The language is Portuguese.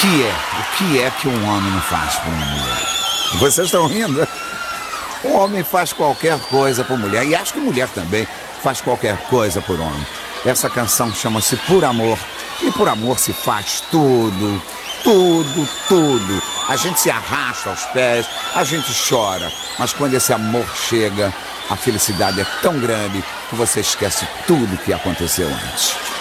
que um homem não faz por uma mulher? Vocês estão rindo? Um homem faz qualquer coisa por mulher, e acho que mulher também faz qualquer coisa por homem. Essa canção chama-se Por Amor, e por amor se faz tudo, tudo, tudo. A gente se arrasta aos pés, a gente chora, mas quando esse amor chega, a felicidade é tão grande que você esquece tudo que aconteceu antes.